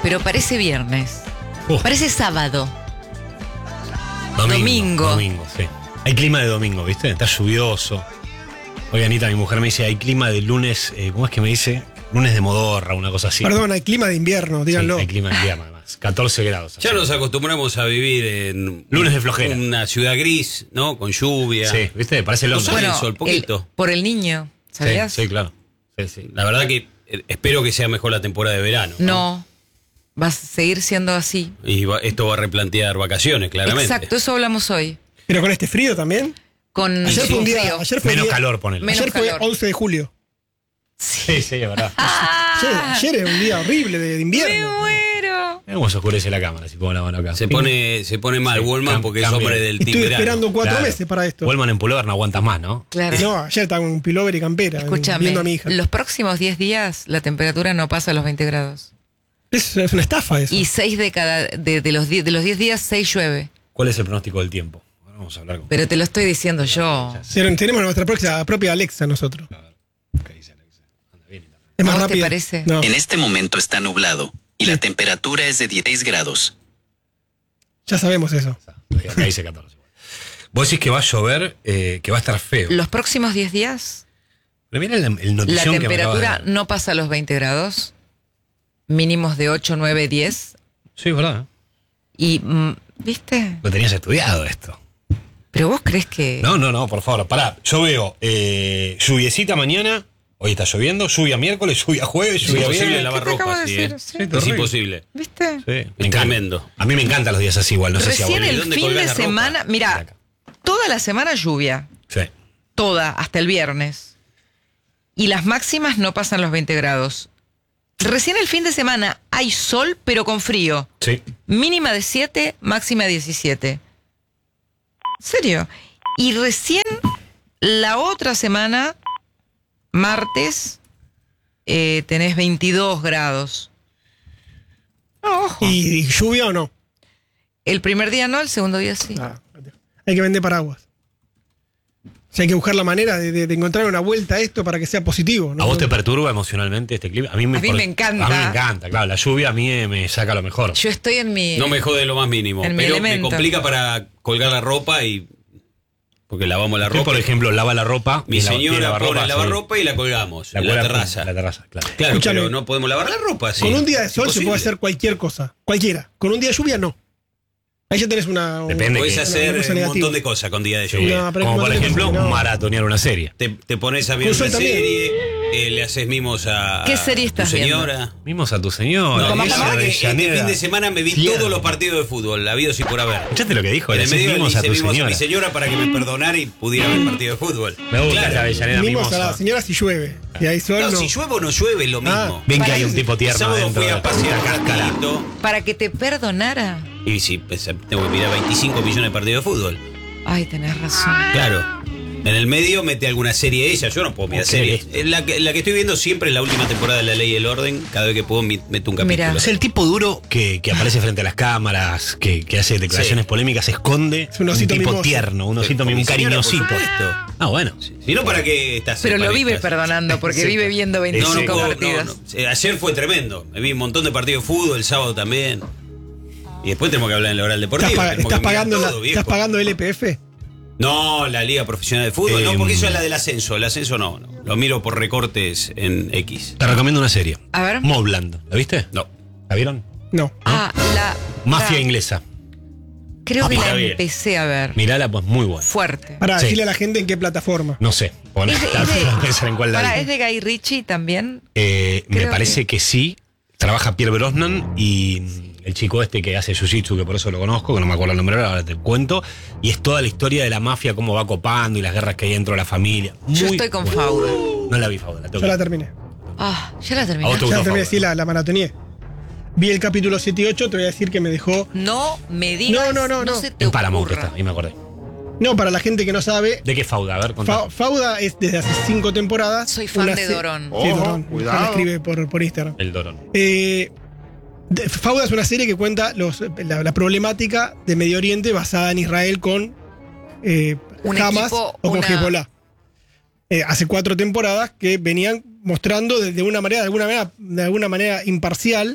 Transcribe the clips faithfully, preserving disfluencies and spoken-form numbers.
pero parece viernes. Uh. Parece sábado. Domingo, Domingo. Domingo, sí. Hay clima de domingo, ¿viste? Está lluvioso. Oye, Anita, mi mujer me dice, hay clima de lunes, eh, ¿cómo es que me dice? Lunes de modorra, una cosa así. Perdón, hay clima de invierno, díganlo. Sí, hay clima de invierno, además. catorce grados. Ya nos acostumbramos a vivir en Lunes de flojera. una ciudad gris, ¿no? Con lluvia. Sí, ¿viste? Parece No Londres. sale Bueno, el sol, poquito. el- por el niño, ¿sabías? Sí, sí, claro. Sí, sí. La verdad que eh, espero que sea mejor la temporada de verano. No, va a seguir siendo así. Y va- esto va a replantear vacaciones, claramente. Exacto, eso hablamos hoy. Pero con este frío también. Con Ayer fue un día, frío. ayer fue Menos día- calor, ponele. Menos Ayer fue calor. once de julio. Sí, sí, es verdad. Ayer, ayer era un día horrible de, de ¡Me invierno. muero! Mirá cómo se oscurece la cámara si pongo la mano acá. Se pone, se pone mal Sí, Wallman cam- porque es cambia. hombre del team Estoy verano. esperando cuatro Claro. meses para esto. Wallman en pullover no aguantas más, ¿no? Claro. No, ayer estaba con un pullover y campera Escúchame, viendo a mi hija. los próximos diez días la temperatura no pasa a los veinte grados. Es, es una estafa eso. Y seis de cada de, de los die- de los diez días, seis llueve. ¿Cuál es el pronóstico del tiempo? Ahora vamos a hablar con... Pero te lo estoy diciendo yo. Pero tenemos nuestra propia, propia Alexa nosotros. ¿Qué dice Alexa? Anda bien y tal. Es más ¿A vos te rápida. parece? No. En este momento está nublado y la temperatura es de dieciséis grados. Ya sabemos eso. Acá dice catorce. Vos decís que va a llover, eh, que va a estar feo. Los próximos diez días Pero mira el, el la notición que me acabas de temperatura dar. no pasa a los veinte grados. Mínimos de ocho, nueve, diez. Sí, es verdad. Y, mm, ¿viste? Lo tenías estudiado esto. Pero vos crees que... No, no, no, por favor, pará. Yo veo eh, lluviecita mañana. Hoy está lloviendo. Lluvia miércoles, lluvia jueves, Es lluvia imposible viernes. lavar ¿Qué te acabo ropa de así, decir? ¿eh? Sí. Sí, Es terrible. imposible. ¿Viste? Sí, me Es encanta. tremendo. A mí me encantan los días así igual. No sé si a Recién vos. ¿Y el dónde fin colgás de la ropa? semana... Mira, toda la semana lluvia. Sí. Toda, hasta el viernes. Y las máximas no pasan los veinte grados. Recién el fin de semana hay sol, pero con frío. Sí. Mínima de siete, máxima de diecisiete. ¿Serio? Y recién la otra semana, martes, eh, tenés veintidós grados. No, ojo. ¿Y, y lluvia o no? El primer día no, el segundo día sí. Ah, hay que vender paraguas. O sea, hay que buscar la manera de, de- de encontrar una vuelta a esto para que sea positivo, ¿no? ¿A vos te perturba emocionalmente este clip? A mí me, A mí me encanta. A mí me encanta, claro. La lluvia a mí me, me saca lo mejor. Yo estoy en mi... No me jode lo más mínimo. En mi Pero me elemento. complica para colgar la ropa y. Porque lavamos la Yo, ropa. por ejemplo, lava la ropa. Mi y la- señora tiene pone lavarropa, el lavarropa lavarropa y la colgamos. La en la cuela- terraza. La terraza, claro. Claro, Escúchame. pero no podemos lavar la ropa así. Con un día de Es sol se imposible. puede hacer cualquier cosa. Cualquiera. Con un día de lluvia, no. Ahí ya tenés una... un- Depende Podés que- hacer una cosa un negativa. montón de cosas con día de Sí. lluvia. No, pero Como hay por un montón de ejemplo, cosas que no. maratonear una serie. Te, te pones a ver Con una sol también. serie, eh, le haces mimos a, ¿Qué serie a estás tu señora. Vimos a tu señora. No, ¿Cómo, la cómo? verdad que este Avellaneda. fin de semana me vi Tierno. todos los partidos de fútbol, habidos y por haber. ¿Escuchaste lo que dijo? En Le el decís medio le mimos a hice tu mimos a mi señora. señora para que me perdonara y pudiera ver partido de fútbol. Me gusta Claro. esa Avellaneda Mimos a mimosa. la señora si llueve. Y hay sol, No, no. si llueve o no llueve es lo mismo. Ah, Ven que Para hay un eso- tipo El tierno sábado dentro fui de a pasear la cáscara. un ratito Para que te perdonara. y sí, pues, tengo que mirar veinticinco millones de partidos de fútbol. Ay, tenés razón. Claro. En el medio mete alguna serie ella, yo no puedo mirar Ok. series. Eh, La que, la que estoy viendo siempre es la última temporada de La Ley y el Orden. Cada vez que puedo mi- meto un capítulo. Mirá. Es el tipo duro que, que aparece frente a las cámaras, que, que hace declaraciones Sí. polémicas, se esconde. Es un osito tipo mimoso. tierno, un osito Con mimo, mi un señora, por cariñosito. supuesto. Ah, bueno. Si no, ¿para qué estás? Pero lo para vive estas- perdonando porque Sí. vive viendo No, no, veinticinco puedo, no, partidos. no. Eh, Ayer fue tremendo. Me vi un montón de partidos de fútbol, el sábado también. Y después tenemos que hablar en la hora del ¿Estás, deportivo. pa- tenemos estás que mirar pagando la- todo, viejo. ¿Estás pagando L P F? No, la Liga Profesional de Fútbol, no, Eh, porque eso es la del ascenso. El ascenso no, no. Lo miro por recortes en X. Te recomiendo una serie. A ver. Mobland. ¿La viste? No. ¿La vieron? No. Ah, la... Mafia la- inglesa. Creo Ah, que está la bien. empecé a ver. Mirala, pues muy buena. Fuerte. Para Sí. decirle a la gente en qué plataforma. No sé. Poné, Es de- es de- pensar en cuál la Pará, vi. ¿es de Guy Ritchie también? Eh, me Creo parece que... sí. Trabaja Pierre Brosnan y el chico este que hace Jiu-Jitsu, que por eso lo conozco, que no me acuerdo el nombre ahora, ahora te cuento. Y es toda la historia de la mafia, cómo va copando y las guerras que hay dentro de la familia. Yo Muy estoy con buena. Fauda. No la vi, Fauda. La tengo Ya que la ver. terminé. Ah, ya la ¿A terminé. vos te Ya gustó la terminé, Fauda? sí, la, la maratoneé. Vi el capítulo siete y ocho, te voy a decir que me dejó... No me digas. No, no, no, no. se te En Paramount ocurra. está, ahí me acordé. No, para la gente que no sabe, ¿De qué Fauda? A ver, contá. Fa- Fauda es desde hace cinco temporadas. Soy fan una de se- Dorón. Sí, Ojo, Dorón. cuidado. Me escribe por, por Instagram. El Dorón. Eh, de- Fauda es una serie que cuenta los, la, la problemática de Medio Oriente basada en Israel con eh, Un Hamas equipo, o con una- Hezbollah. Eh, hace cuatro temporadas que venían mostrando de, de una manera, de alguna manera, de alguna manera imparcial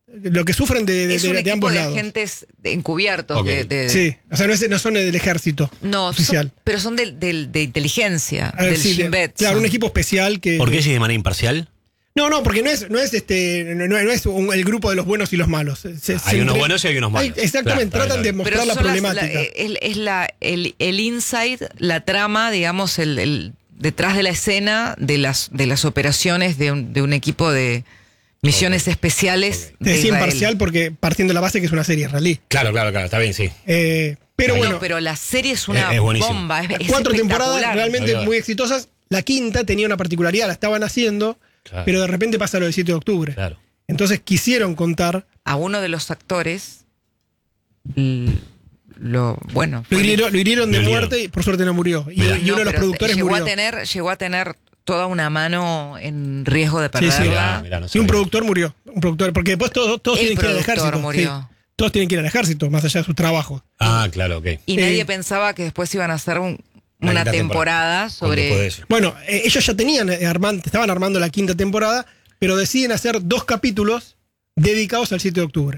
lo que sufren de, de, Es de, un de equipo ambos de lados. agentes encubiertos. Ok. de- de- Sí, o sea, no, es- no son del ejército No, oficial. son- pero son del- del- de inteligencia, A ver, del sí, de- Shin Bet. claro, son. un equipo especial que. ¿Por qué es de manera imparcial? No, no, porque no es, no es este, no, no es un- el grupo de los buenos y los malos. Se- se Hay unos entre- buenos y hay unos malos. Hay- exactamente, Claro, tratan de está bien, Pero mostrar la son las- problemática. la- es es la, el, el inside, la trama, digamos, el, el detrás de la escena de las, de las operaciones de un, de un equipo de misiones especiales. Te de decía Israel. imparcial porque partiendo de la base que es una serie israelí. Claro, claro, claro, está bien, sí. Eh, pero No, bueno, pero la serie es una Es- es buenísimo. bomba. Es, es cuatro temporadas espectacular. realmente Ahí va. muy exitosas. La quinta tenía una particularidad, la estaban haciendo, Claro. pero de repente pasa lo del siete de octubre. Claro. Entonces quisieron contar. A uno de los actores, l- lo bueno. Lo fue- hirieron, lo hirieron de Lo hirieron. muerte y por suerte no murió. Y, Mirá. y uno de los pero productores llegó murió. a tener llegó a tener toda una mano en riesgo de Sí, sí. perderla. Mirá, mirá, no Y un sabía. productor murió. Un productor, porque después todos, todos El tienen que ir al productor ejército. murió. sí. Todos tienen que ir al ejército, más allá de su trabajo. Ah, claro, ok. Y Eh, nadie pensaba que después iban a hacer un- Una una quinta temporada ¿Cuánto fue sobre. eso? Bueno, eh, ellos ya tenían, eh, arman- estaban armando la quinta temporada, pero deciden hacer dos capítulos dedicados al siete de octubre.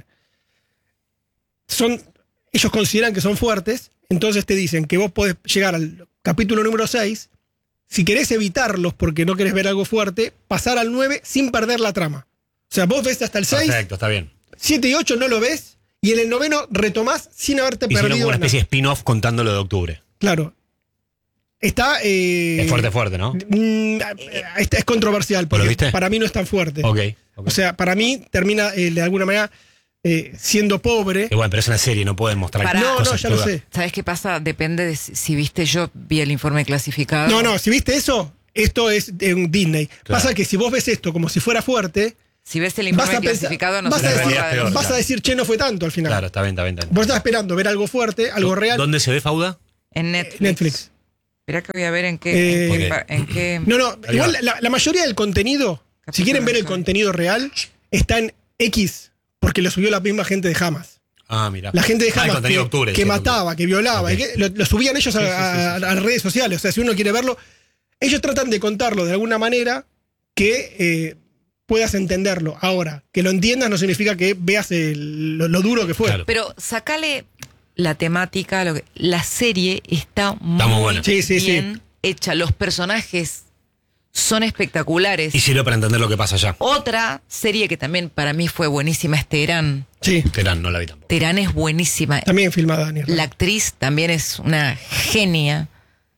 Son, ellos consideran que son fuertes, entonces te dicen que vos podés llegar al capítulo número seis, si querés evitarlos porque no querés ver algo fuerte, pasar al nueve sin perder la trama. O sea, vos ves hasta el seis, Perfecto, está bien. siete y ocho no lo ves, y en el noveno retomás sin haberte Hicieron perdido como una nada. especie de spin-off contando lo de octubre. Claro. Está. eh, Es fuerte, fuerte, ¿no? Mm, es, es controversial, porque ¿Lo viste? para mí no es tan fuerte. Ok. ok. O sea, para mí termina eh, de alguna manera eh, siendo pobre. Que bueno, pero es una serie, no pueden mostrar Para- No, no, cosas ya lo crudas. sé. ¿Sabes qué pasa? Depende de si, si viste, yo vi el informe clasificado. No, no, si viste eso, esto es de un Disney. Claro. Pasa que si vos ves esto como si fuera fuerte, Si ves el vas informe a, pensar, clasificado, no vas, se a te decir, realidad es peor, vas claro. a decir, che, no fue tanto al final. Claro, está bien, está bien. Está bien. Vos estás esperando ver algo fuerte, algo real. ¿Dónde se ve Fauda? En Netflix. Netflix. Espera que voy a ver en qué. Eh, en qué ok. pa- en qué- No, no, Ahí igual va. la, la mayoría del contenido, si Capítulo quieren ver el mensual. contenido real, está en X, porque lo subió la misma gente de Hamas. Ah, mira. La gente de Ah, el Hamas contenido que, de octubre. que sí, mataba, que violaba, Ok. y que lo, lo subían ellos a, Sí, sí, sí, a- sí. a las redes sociales. O sea, si uno quiere verlo, ellos tratan de contarlo de alguna manera que eh, puedas entenderlo. Ahora, que lo entiendas no significa que veas el- lo, lo duro que fue. Claro. Pero sacale la temática, lo que, la serie está muy, muy buena. Sí, sí, sí. bien hecha. Los personajes son espectaculares. Y sirve para entender lo que pasa allá. Otra serie que también para mí fue buenísima es Teherán. Sí, Terán, no la vi tampoco. Teherán es buenísima. también filmada en Israel. La actriz también es una genia.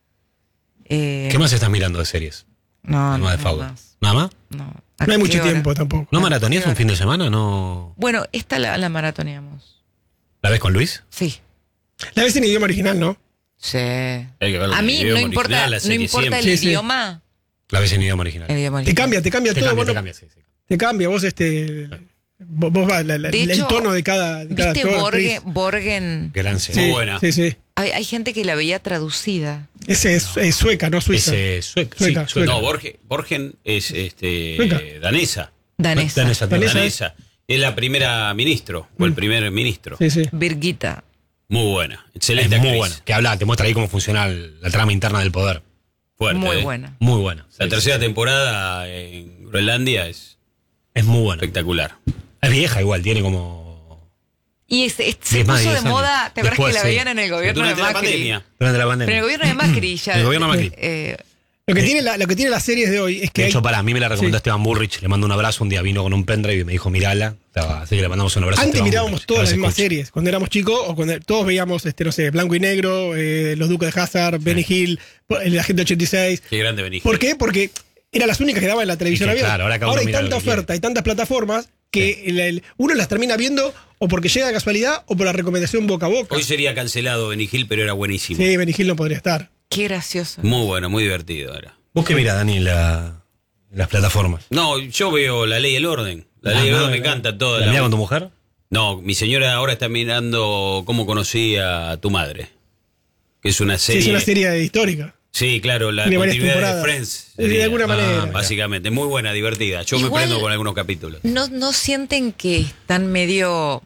Eh, ¿Qué más estás mirando de series? No, Además no, de no Fauda. más. ¿Nada más? No. No hay ¿A mucho qué hora? tiempo tampoco. ¿No maratonías un fin de semana? ¿No? Bueno, esta la, la maratoneamos. ¿La ves con Luis? Sí. La ves en idioma original, ¿no? Sí. Hay que verla A en mí idioma no importa, original, la no serie importa el siempre. Sí, sí. idioma. La ves en idioma original. El idioma Te original. cambia, te cambia Te todo. cambia, vos te no- cambia, sí, sí. te cambia, vos este. Vos, vos va, la- la- De el hecho, tono de cada. de cada ¿Viste cada Borgen? actriz. Borgen? Gran serie. Sí, Muy buena. Sí, sí. Hay, hay gente que la veía traducida. Ese es, es sueca, no suiza. Ese sueca. Sueca, sí, sueca. No, Borgen, Borgen es este, Venga. danesa. Danesa. Danesa, Danesa. Danesa. Es la primera ministro, o el primer ministro. Sí, sí. Virgita. Muy buena, Es excelente muy actriz. buena. Que habla, te muestra ahí cómo funciona el- la trama interna del poder. Fuerte, Muy ¿eh? buena. Muy buena. La Sí, tercera sí, sí. temporada en Groenlandia es Es muy buena. espectacular. Es vieja igual, tiene como. Y es- es- se Diez más de puso de diez años. moda, ¿te acuerdas que Después, la sí. veían en el gobierno Durante de la Macri? pandemia. Durante la Pero pandemia. en el gobierno de Macri ya. El gobierno de Macri. eh, Lo que, tiene la, lo que tiene las series de hoy es que. De hay- hecho, para mí me la recomendó Sí. Esteban Burrich. Le mando un abrazo. Un día vino con un pendrive y me dijo, mirala. Estaba- Así que le mandamos un abrazo. a Antes Esteban mirábamos Burrich, todas que las ahora se mismas escucha. series. Cuando éramos chicos, o cuando todos veíamos, este, no sé, Blanco y Negro, eh, Los Duques de Hazard, Benny Hill, el Agente ochenta y seis. Qué grande Benigno. ¿Por qué? Porque eran las únicas que daban en la televisión Y que, abierta. claro, ahora cada uno hay mira lo tanta que quiere. oferta, hay tantas plataformas que el- el- uno las termina viendo o porque llega de casualidad o por la recomendación boca a boca. Hoy sería cancelado Benigil, pero era buenísimo. Sí, Benny Hill no podría estar. qué gracioso. Muy bueno, muy divertido era. ¿Vos qué mirás, Dani, en la- en las plataformas? No, yo veo La Ley y el Orden. La Ley y el Ah, Orden me no, encanta toda. ¿La la- mirás con tu mujer? No, mi señora ahora está mirando Cómo conocí a tu madre. Que es una Sí, serie. es una serie histórica. Sí, claro, la Tiene varias continuidad de temporadas. Friends. De sería. alguna manera. Ah, Básicamente, muy buena, divertida. Yo me Igual- prendo con algunos capítulos. ¿No, no sienten que están medio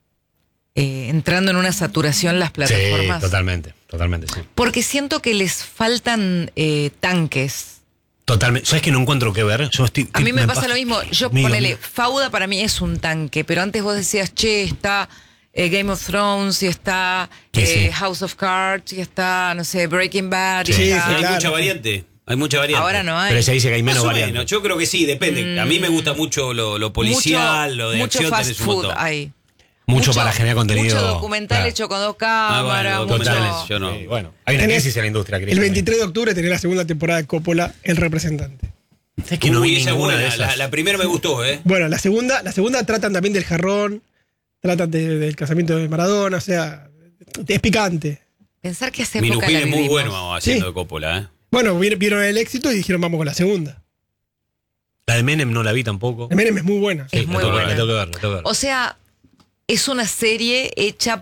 eh, entrando en una saturación las plataformas? Sí, totalmente. Totalmente, sí. Porque siento que les faltan eh, tanques. Totalmente. ¿Sabes que no encuentro qué ver? Yo estoy, A mí me, me pasa pasa- lo mismo. Yo, Amigo, ponele, amigo. Fauda para mí es un tanque, pero antes vos decías, che, está eh, Game of Thrones, y está Sí, eh, sí. House of Cards, y está, no sé, Breaking Bad, y Sí, está- sí, Hay claro. mucha variante. Hay mucha variante. Ahora no hay. Pero se dice que hay Más menos o variantes. menos, yo creo que sí, depende. A mí me gusta mucho lo, lo policial, mucho, lo de mucho acción, fast tenés un food montón. hay. Mucho para generar contenido. Mucho documental Claro. hecho con dos Ah, cámaras. bueno, mucho- documentales, yo no. Sí, bueno, hay una Tenés- crisis en la industria, Cris. El veintitrés de octubre tenés la segunda temporada de Coppola, El Representante. Es que no Uy, vi esa es ninguna de buena. esas. La, la primera me gustó, ¿eh? Bueno, la segunda, la segunda tratan también del jarrón, tratan de- del casamiento de Maradona, o sea, es picante. Pensar que hace época Minujín la es muy vivimos. bueno haciendo Sí. de Coppola, ¿eh? Bueno, vi- vieron el éxito y dijeron vamos con la segunda. La de Menem no la vi tampoco. El Menem es muy buena. Es Sí, muy la tengo, buena. la tengo que ver, la tengo que ver. O sea, es una serie hecha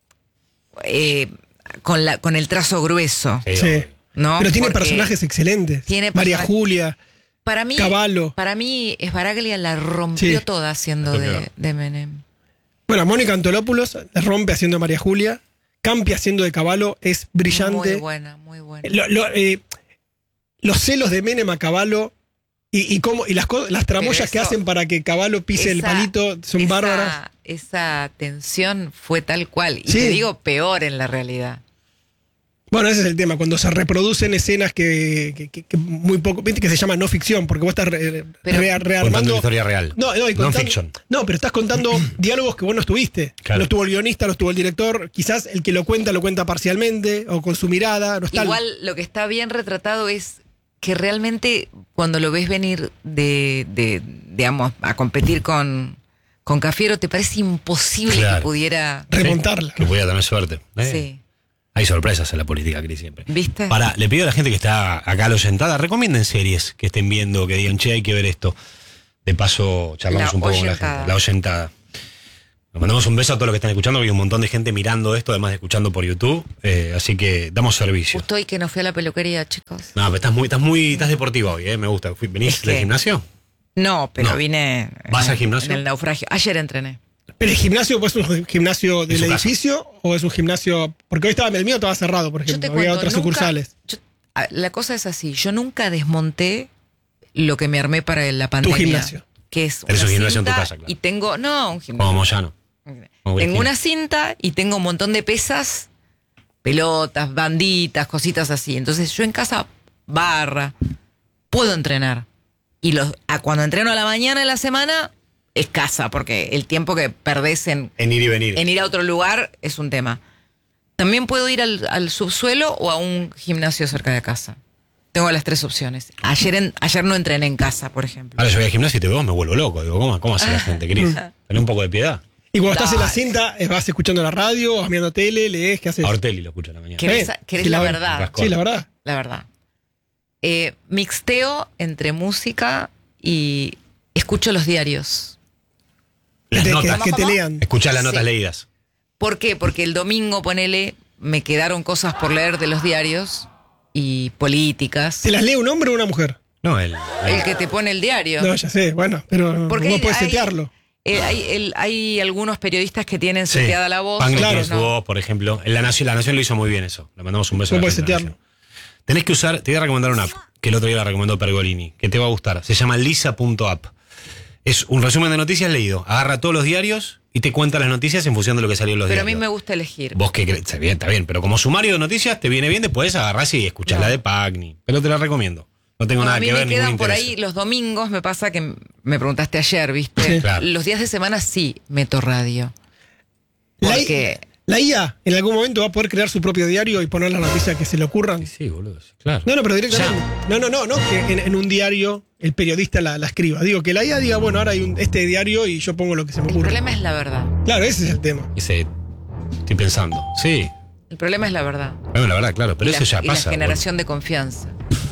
eh, con, la, con el trazo grueso, Sí, Sí. obvio. ¿no? Pero tiene Porque personajes excelentes. tiene María personajes- Julia, Para mí, Cavallo. para mí, Esbaraglia la rompió Sí. toda haciendo Lo que de, va. de Menem. Bueno, Mónica Antolopoulos la rompe haciendo María Julia. Campi haciendo de Cavallo es brillante. Muy buena, muy buena. Lo- lo- eh, los celos de Menem a Cavallo y, y, cómo, y las, co- las tramoyas Pero que eso- hacen para que Cavallo pise el Esa- palito son esa- bárbaras. Esa tensión fue tal cual. Y Sí. te digo, peor en la realidad. Bueno, ese es el tema, cuando se reproducen escenas que, que- que- que muy poco, viste que se llama no ficción, porque vos estás re- Pero- re- Contando rearmando. una historia real. No, no, y contando- Non-fiction. no, pero estás contando diálogos que vos no estuviste. Claro. No estuvo el guionista, no estuvo el director. Quizás el que lo cuenta lo cuenta parcialmente o con su mirada. No está Igual lo que está bien retratado es que realmente cuando lo ves venir de, de digamos, a competir con, con Cafiero, te parece imposible Claro. que pudiera... remontarla. Que voy a tener suerte. ¿eh? Sí. Hay sorpresas en la política, Cris, siempre. ¿Viste? Para, le pido a la gente que está acá a la oyentada, recomienden series que estén viendo, que digan, che, hay que ver esto. De paso, charlamos La un poco con oyentada. la gente. La oyentada. Nos mandamos un beso a todos los que están escuchando, porque hay un montón de gente mirando esto, además de escuchando por YouTube. eh, así que damos servicio. Justo hoy que no fui a la peluquería, chicos. No, pero estás muy, estás muy, estás deportiva hoy, eh, me gusta. Fui- ¿Venís Es que- del gimnasio? No, pero No. vine... ¿Vas en- al gimnasio? En el naufragio. Ayer entrené. ¿Pero el gimnasio pues, es un gimnasio del su casa. edificio o es un gimnasio...? Porque hoy estaba el mío estaba cerrado, por Yo te ejemplo. cuento, Había otras nunca- sucursales. yo- ah, la cosa es así, yo nunca desmonté lo que me armé para la pandemia. gimnasio. Que es Tenés una un gimnasio en tu cinta casa, claro. Y tengo, no, un gimnasio. Como Moyano. Como Tengo Virginia. una cinta y tengo un montón de pesas, pelotas, banditas, cositas así. Entonces yo en casa, barra, puedo entrenar. Y los, a cuando entreno a la mañana de la semana, es casa, porque el tiempo que perdés en, En ir y venir. en ir a otro lugar es un tema. También puedo ir al, al subsuelo o a un gimnasio cerca de casa. Tengo las tres opciones. Ayer, en, ayer no entrené en casa, por ejemplo. Ahora yo voy al gimnasio y te veo, me vuelvo loco. Digo, ¿cómo, cómo hace la gente, Cris? Ten un poco de piedad. Y cuando estás en la Dale. cinta, eh, vas escuchando la radio, vas mirando tele, lees, ¿qué haces? A Ortelli lo escucho a la mañana. ¿Querés, Sí, querés sí, la, la verdad? verdad. Sí, la verdad. La verdad. Eh, mixteo entre música y escucho los diarios. Las que, te- notas. que te ¿Cómo? lean. Escuchás las notas Sí. leídas. ¿Por qué? Porque el domingo, ponele, me quedaron cosas por leer de los diarios y políticas. ¿Te las lee un hombre o una mujer? No, el, El que te pone el diario. No, ya sé, bueno, pero Porque uno hay- puede hay- setearlo. Eh, hay, el- hay algunos periodistas que tienen Sí. seteada la voz. Pangli Claro. tiene otros su no. voz, por ejemplo. En la Nación, la Nación lo hizo muy bien eso. Le mandamos un beso No a la puedes gente de la setearlo. Nación. Tenés que usar, te voy a recomendar una app, que el otro día la recomendó Pergolini, que te va a gustar. Se llama lisa punto app. Es un resumen de noticias leído. Agarra todos los diarios y te cuenta las noticias en función de lo que salió en los Pero a mí diarios. me gusta elegir. Vos que crees, está bien, está bien, pero como sumario de noticias te viene bien, después agarrás y escuchás No. la de Pagni. Pero te la recomiendo. No tengo No, nada a mí que me ver, ningún quedan por interés. ahí los domingos, me pasa que me preguntaste ayer, ¿viste? Sí. Claro. Los días de semana sí meto radio. La, I- Porque la I A en algún momento va a poder crear su propio diario y poner las noticias que se le ocurran. Sí, boludo, sí, claro. No, no, pero directamente. No, no, no, no, que en, en un diario el periodista la, la escriba. Digo, que la I A diga, bueno, ahora hay un, este diario y yo pongo lo que se me el ocurre. problema es la verdad. Claro, ese es el tema. Ese, estoy pensando. Sí, El problema es la verdad. bueno, la verdad, claro, pero y eso la, ya y pasa. la generación de confianza.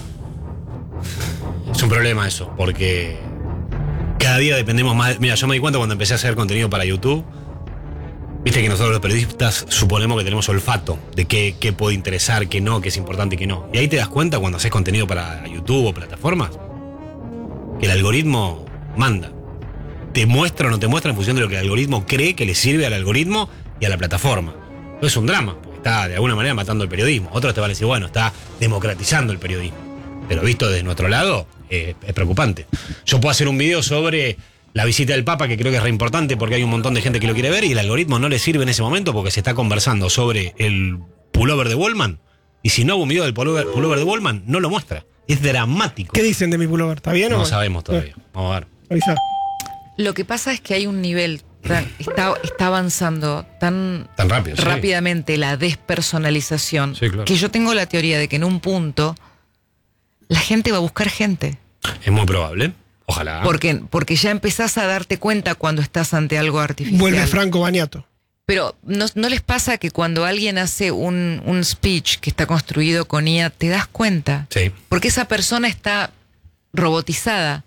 bueno. Es un problema eso, porque cada día dependemos más. Mira, yo me di cuenta cuando empecé a hacer contenido para YouTube. Viste que nosotros los periodistas suponemos que tenemos olfato de qué, qué puede interesar, qué no, qué es importante y qué no. Y ahí te das cuenta cuando haces contenido para YouTube o plataformas que el algoritmo manda. Te muestra o no te muestra en función de lo que el algoritmo cree que le sirve al algoritmo y a la plataforma. No es un drama, porque está de alguna manera matando el periodismo. Otros te van a decir, bueno, está democratizando el periodismo. Pero visto desde nuestro lado, eh, es preocupante. Yo puedo hacer un video sobre la visita del Papa, que creo que es re importante porque hay un montón de gente que lo quiere ver y el algoritmo no le sirve en ese momento porque se está conversando sobre el pullover de Wallman. Y si no hago un video del pullover, pullover de Wallman, no lo muestra. Es dramático. ¿Qué dicen de mi pullover? ¿Está bien o No mal? sabemos todavía. Vamos a ver. Avisa. Lo que pasa es que hay un nivel, tan- está, está avanzando tan, Tan rápido, sí. rápidamente la despersonalización, Sí, claro. que yo tengo la teoría de que en un punto la gente va a buscar gente. Es muy probable. Ojalá. Porque, porque ya empezás a darte cuenta cuando estás ante algo artificial. Vuelve Franco Baniato. Pero ¿no, no les pasa que cuando alguien hace un, un speech que está construido con I A, te das cuenta? Sí. Porque esa persona está robotizada.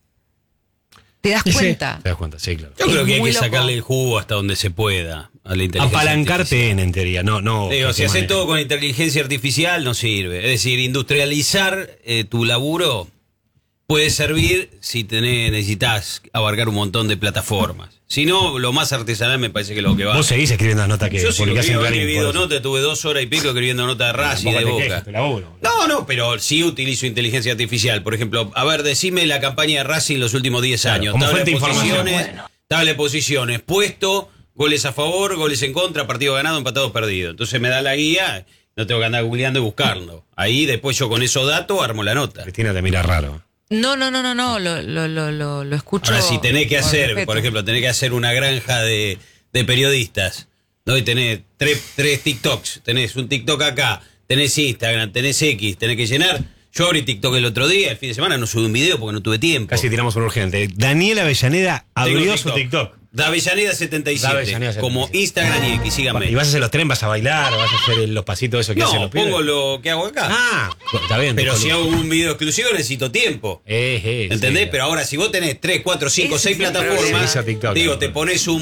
¿Te das Sí, sí. cuenta? ¿Te das cuenta? Sí, claro. Yo Es creo que hay muy que loco. sacarle el jugo hasta donde se pueda a la inteligencia Apalancarte artificial. en, en teoría. No, no. Digo, que si te haces maneje. todo con inteligencia artificial no sirve. Es decir, industrializar eh, tu laburo puede servir si tenés, necesitas abarcar un montón de plataformas. Si no, lo más artesanal me parece que es lo que va. Vos seguís escribiendo las notas que Yo sí lo publicás en escribo, he Clarín, escribido por eso. notas, tuve dos horas y pico escribiendo notas de Racing y de Tampoco te Boca. quejes, tu laburo. No, no, pero sí utilizo inteligencia artificial. Por ejemplo, a ver, decime la campaña de Racing los últimos diez Claro, años. como Tabla fuente de de información. posiciones, tabla de posiciones, puesto, goles a favor, goles en contra, partido ganado, empatado, perdido. Entonces me da la guía, no tengo que andar googleando y buscarlo. Ahí después yo con esos datos armo la nota. Cristina te mira raro. No, no, no, no, no, lo, lo, lo, lo, lo escucho. Ahora, si tenés que con hacer, respeto. por ejemplo, tenés que hacer una granja de, de periodistas, ¿no? Y tenés tres, tres TikToks, tenés un TikTok acá, tenés Instagram, tenés X, tenés que llenar. Yo abrí TikTok el otro día, el fin de semana no subí un video porque no tuve tiempo. Casi tiramos un urgente. Daniel Avellaneda Tengo abrió su TikTok. Davellaneda setenta y siete, Davellaneda setenta y siete. como Instagram y X, síganme. ¿Y vas a hacer los tren, vas a bailar, vas a hacer los pasitos esos que hacen No, los pibes? pongo lo que hago acá. Ah, está bien. pero con- si hago un video exclusivo necesito tiempo. Eh, eh, ¿Entendés? sí, pero ahora, si vos tenés tres, cuatro, cinco, Ese seis es el plataformas, problema. Sí, TikTok, digo, claro. te pones un,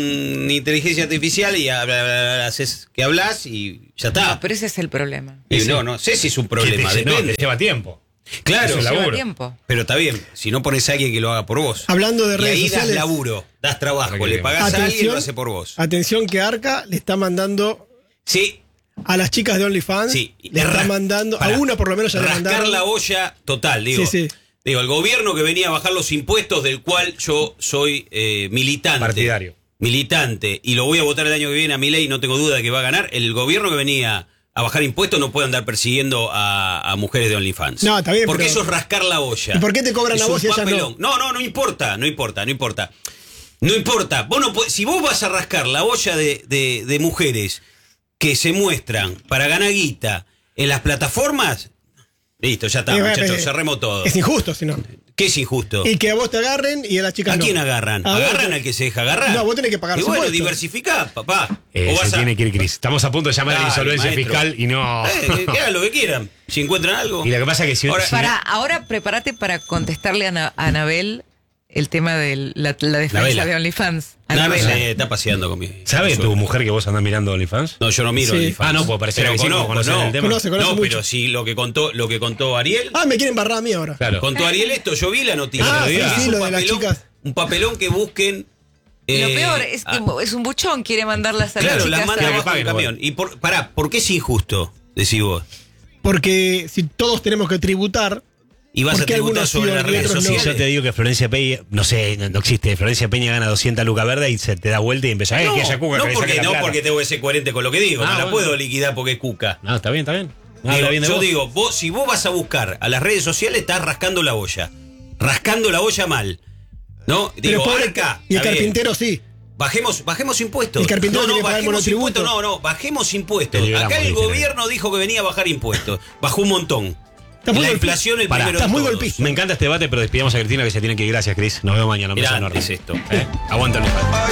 un inteligencia artificial y habla- habla- haces que hablas y ya está. No, pero ese es el problema. Y Ese- no, no sé si es un Que te- problema, no, depende. te lleva tiempo. Claro, Eso es Lleva laburo. tiempo. pero está bien, si no pones a alguien que lo haga por vos. Hablando de y redes ahí sociales. das laburo, das trabajo, Para que le vean. pagás a alguien y Atención, lo hace por vos. atención que Arca le está mandando Sí, a las chicas de OnlyFans. sí. Le está Ras- mandando, pará. a una por lo menos ya le Rascar mandaron. la olla total, digo. Sí, sí. Digo, el gobierno que venía a bajar los impuestos, del cual yo soy eh, militante. Partidario. Militante. Y lo voy a votar el año que viene a mi ley, no tengo duda de que va a ganar. El gobierno que venía a bajar impuestos no puede andar persiguiendo a, a mujeres de OnlyFans. No, está bien, Porque pero- eso es rascar la olla. ¿Y por qué te cobran Es a un vos y a ellas papelón. No, no, no importa, no importa, no importa. No importa. Vos no podés- si vos vas a rascar la olla de, de, de mujeres que se muestran para ganar guita en las plataformas, listo, ya está, Eh, muchachos, eh, cerremos todo. Es injusto, si no. ¿Qué es injusto? Y que a vos te agarren y a las chicas ¿A no. quién agarran? A vos ¿Agarran te- al que se deja agarrar? No, vos tenés que pagar Y su bueno, impuesto. diversificá, papá. Eh, o se vas a... tiene que ir, Cris. Estamos a punto de llamar a la Dale, insolvencia maestro. fiscal y no. Eh, que, que hagan lo que quieran. Si encuentran algo. Y lo que pasa es que si, Ahora, si- Para, ahora prepárate para contestarle a, Ana- a Anabel el tema de la, la defensa Anabela. de OnlyFans. Anabel Anabela. eh, está paseando conmigo. ¿sabe tu mujer que vos andás mirando OnlyFans? No, yo no miro Sí. OnlyFans. Ah, no, pues pareciera Pero que sí, como conozco, conocen no. el tema. Conoce, conoce No, mucho. pero sí, lo que contó, lo que contó Ariel. Ah, me quieren barrar a mí ahora. Claro. Contó Ariel esto, yo vi la noticia. Ah, Es sí, sí, un lo de las papelón- chicas. Un papelón que busquen. Y lo eh, peor es que ah, es un buchón, quiere mandarlas a claro, las las chicas. manda a- que abajo del paguen, camión. Y por, pará, ¿por qué es injusto? Decís vos. Porque si todos tenemos que tributar, Y vas ¿Por a qué tributar algunos sobre sí las y redes otros no? Si sociales. yo te digo que Florencia Peña, no sé, no, no existe, Florencia Peña gana doscientas lucas verdes y se te da vuelta y empieza, eh, No, que ella cuca, no, que le porque, saque la no plata. porque tengo que ser coherente con lo que digo. Ah, no la bueno. puedo liquidar porque es cuca. No, está bien, está bien. No, Digo, habla bien de yo vos. digo, vos, si vos vas a buscar a las redes sociales, estás rascando la olla. Rascando la olla mal. ¿No? pero Digo, pobre. Arca, Y el está bien. carpintero sí. Bajemos, bajemos impuestos. El carpintero no, no, tiene que pagar el bajemos monotributo. impuestos. No, no, bajemos impuestos. Te liberamos, Acá el dice, gobierno dijo que venía a bajar impuestos. Bajó un montón. Está Y muy la golpe- inflación el Pará, primero estás de muy todos. golpista. Me encanta este debate, pero despidamos a Cristina que se tiene que ir. Gracias, Cris. Nos vemos mañana. Un beso Mirá, enorme. es esto. ¿Eh? Aguanta el